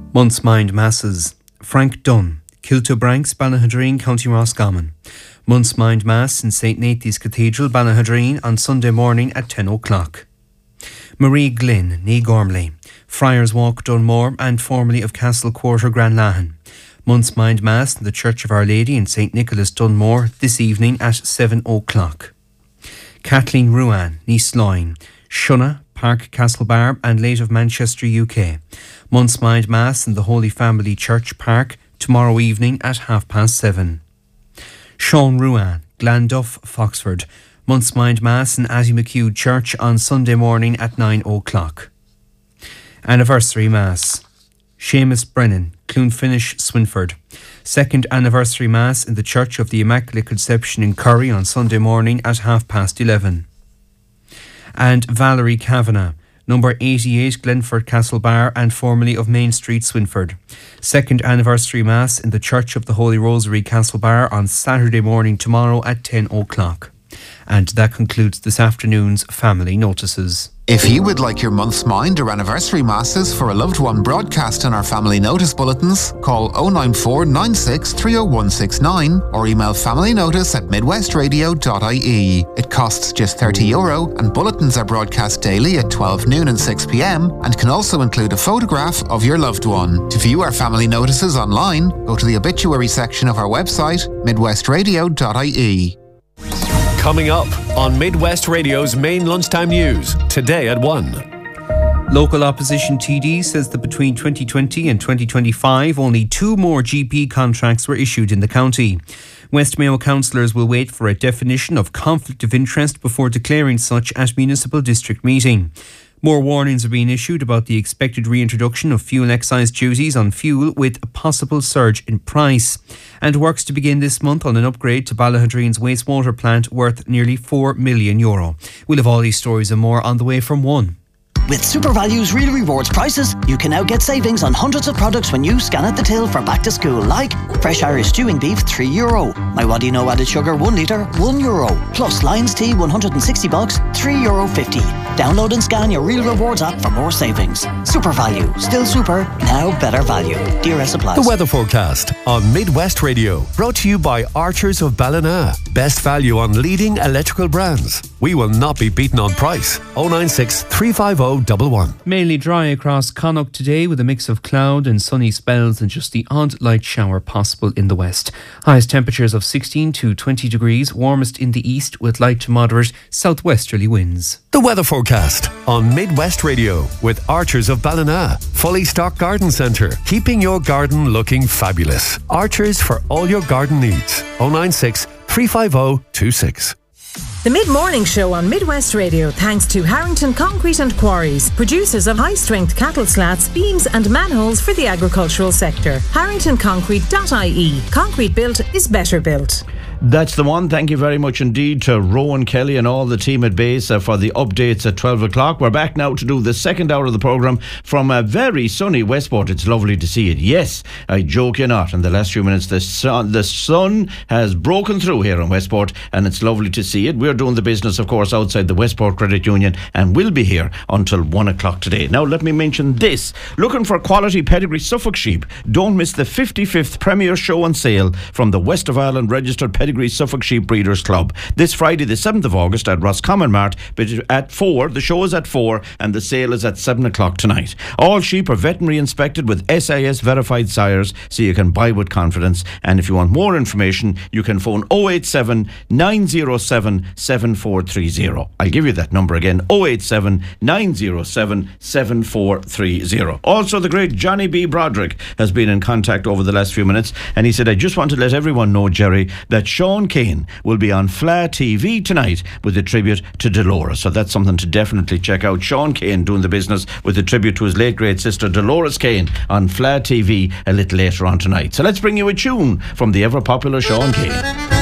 Month's Mind Masses. Frank Dunn, Kiltobranks, Ballahadreen, County Roscommon. Month's Mind Mass in St. Nathan's Cathedral, Ballahadreen on Sunday morning at 10 o'clock. Marie Glynn, Nee Gormley, Friars Walk, Dunmore and formerly of Castle Quarter, Granlahan. Month's Mind Mass in the Church of Our Lady in St. Nicholas, Dunmore this evening at 7 o'clock. Kathleen Ruan, Nee Sloyne, Shunna, Park Castlebar and late of Manchester, UK. Month's Mind Mass in the Holy Family Church Park tomorrow evening at 7:30. Sean Ruan, Glanduff, Foxford. Month's Mind Mass in Atty McHugh Church on Sunday morning at 9 o'clock. Anniversary Mass. Seamus Brennan, Cloonfinish, Swinford. Second Anniversary Mass in the Church of the Immaculate Conception in Curry on Sunday morning at 11:30. And Valerie Kavanagh, number 88 Glenford Castlebar and formerly of Main Street, Swinford. Second Anniversary Mass in the Church of the Holy Rosary, Castlebar on Saturday morning tomorrow at 10 o'clock. And that concludes this afternoon's Family Notices. If you would like your month's mind or anniversary masses for a loved one broadcast in our family notice bulletins, call 094 96 30169 or email familynotice@midwestradio.ie. It costs just €30 and bulletins are broadcast daily at 12 noon and 6 p.m. and can also include a photograph of your loved one. To view our family notices online, go to the obituary section of our website, midwestradio.ie. Coming up on Midwest Radio's main lunchtime news, today at 1. Local opposition TD says that between 2020 and 2025, only 2 more GP contracts were issued in the county. West Mayo councillors will wait for a definition of conflict of interest before declaring such at municipal district meeting. More warnings are being issued about the expected reintroduction of fuel excise duties on fuel with a possible surge in price. And works to begin this month on an upgrade to Ballahadreen's wastewater plant worth nearly €4 million. We'll have all these stories and more on the way from 1. With SuperValue's Real Rewards prices, you can now get savings on hundreds of products when you scan at the till for back to school, like fresh Irish stewing beef, €3. My What Do You Know added sugar, 1 litre, €1. Plus Lions tea, 160 bucks, €3.50. Download and scan your Real Rewards app for more savings. SuperValue, still super, now better value. DRS applies. The weather forecast on Midwest Radio, brought to you by Archers of Ballina. Best value on leading electrical brands. We will not be beaten on price. 096 350 11. Mainly dry across Connacht today with a mix of cloud and sunny spells and just the odd light shower possible in the west. Highest temperatures of 16 to 20 degrees, warmest in the east with light to moderate southwesterly winds. The weather forecast on Midwest Radio with Archers of Ballina. Fully stocked garden centre, keeping your garden looking fabulous. Archers for all your garden needs. 096 350 26. The Mid-Morning Show on Midwest Radio, thanks to Harrington Concrete and Quarries, producers of high-strength cattle slats, beams and manholes for the agricultural sector. HarringtonConcrete.ie. Concrete built is better built. That's the one. Thank you very much indeed to Rowan Kelly and all the team at base for the updates at 12 o'clock. We're back now to do the second hour of the programme from a very sunny Westport. It's lovely to see it. Yes, I joke you not. In the last few minutes, the sun has broken through here in Westport and it's lovely to see it. We're doing the business, of course, outside the Westport Credit Union and we'll be here until 1 o'clock today. Now, let me mention this. Looking for quality pedigree Suffolk sheep? Don't miss the 55th Premier Show and Sale from the West of Ireland Registered Pedigree Suffolk Sheep Breeders Club. This Friday the 7th of August at Roscommon Mart, but at 4, the show is at 4 and the sale is at 7 o'clock tonight. All sheep are veterinary inspected with SIS verified sires, so you can buy with confidence. And if you want more information, you can phone 087 907 7430. I'll give you that number again, 087 907 7430. Also, the great Johnny B. Broderick has been in contact over the last few minutes and he said, I just want to let everyone know, Jerry, that Sean Kane will be on Fla TV tonight with a tribute to Dolores. So that's something to definitely check out. Sean Kane doing the business with a tribute to his late great sister Dolores Kane on Fla TV a little later on tonight. So let's bring you a tune from the ever popular Sean Kane.